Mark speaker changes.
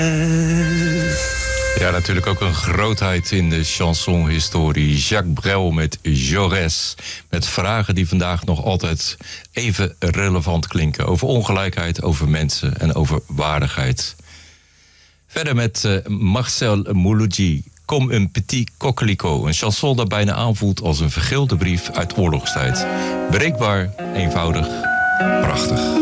Speaker 1: Ja, natuurlijk ook een grootheid in de chansonhistorie. Jacques Brel met Jaurès. Met vragen die vandaag nog altijd even relevant klinken. Over ongelijkheid, over mensen en over waardigheid. Verder met Marcel Mouloudji. Comme un petit coquelicot. Een chanson dat bijna aanvoelt als een vergeelde brief uit oorlogstijd. Breekbaar, eenvoudig, prachtig.